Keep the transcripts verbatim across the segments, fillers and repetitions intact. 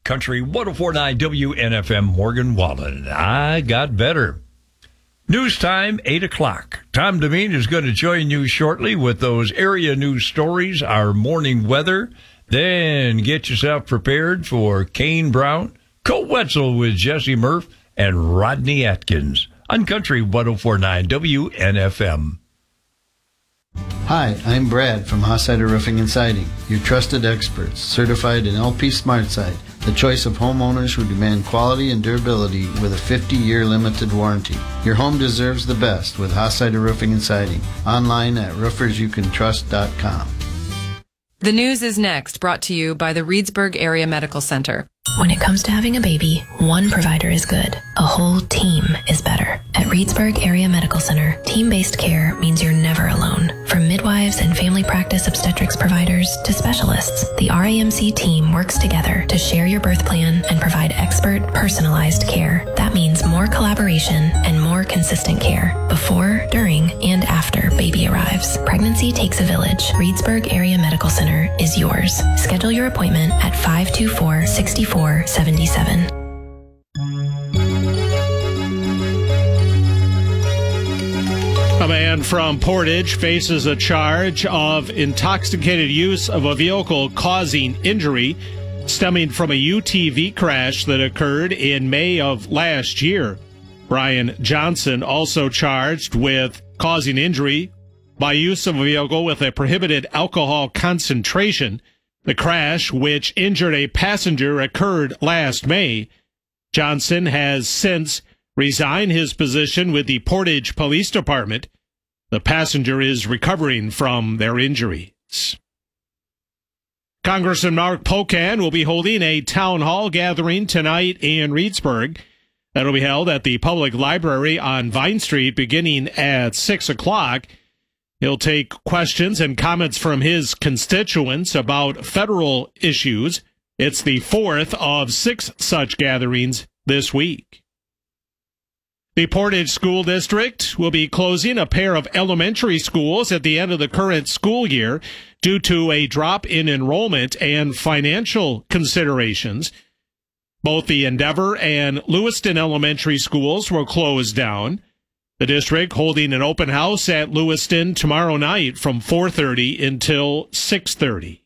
Country one oh four point nine W N F M, Morgan Wallen. I got better. News time, eight o'clock. Tom Devine is going to join you shortly with those area news stories, our morning weather. Then get yourself prepared for Kane Brown, Colt Wetzel with Jesse Murph, and Rodney Atkins on Country one oh four point nine W N F M. Hi, I'm Brad from Hossider Roofing and Siding, your trusted experts, certified in L P SmartSide, the choice of homeowners who demand quality and durability with a fifty-year limited warranty. Your home deserves the best with Hossider Roofing and Siding. Online at roofers you can trust dot com. The news is next, brought to you by the Reedsburg Area Medical Center. When it comes to having a baby, one provider is good. A whole team is better. At Reedsburg Area Medical Center, team-based care means you're never alone. From midwives and family practice obstetrics providers to specialists, the R A M C team works together to share your birth plan and provide expert, personalized care. That means more collaboration and more consistent care before, during, and after baby arrives. Pregnancy takes a village. Reedsburg Area Medical Center is yours. Schedule your appointment at five two four, six four seven seven. A man from Portage faces a charge of intoxicated use of a vehicle causing injury stemming from a U T V crash that occurred in May of last year. Brian Johnson also charged with causing injury by use of a vehicle with a prohibited alcohol concentration. The crash, which injured a passenger, occurred last May. Johnson has since resigned his position with the Portage Police Department. The passenger is recovering from their injuries. Congressman Mark Pocan will be holding a town hall gathering tonight in Reedsburg. That'll be held at the Public Library on Vine Street beginning at six o'clock. He'll take questions and comments from his constituents about federal issues. It's the fourth of six such gatherings this week. The Portage School District will be closing a pair of elementary schools at the end of the current school year due to a drop in enrollment and financial considerations. Both the Endeavor and Lewiston elementary schools will close down. The district holding an open house at Lewiston tomorrow night from four thirty until six thirty.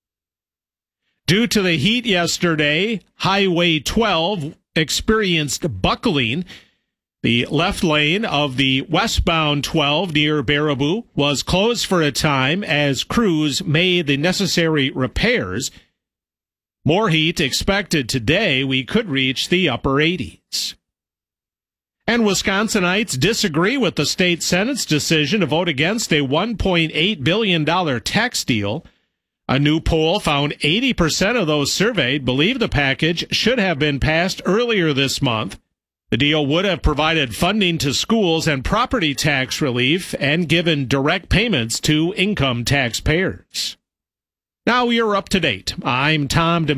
Due to the heat yesterday, Highway twelve experienced buckling. The left lane of the westbound twelve near Baraboo was closed for a time as crews made the necessary repairs. More heat expected today. We could reach the upper eighties. And Wisconsinites disagree with the state Senate's decision to vote against a one point eight billion dollars tax deal. A new poll found eighty percent of those surveyed believe the package should have been passed earlier this month. The deal would have provided funding to schools and property tax relief and given direct payments to income taxpayers. Now you're up to date. I'm Tom DeMille.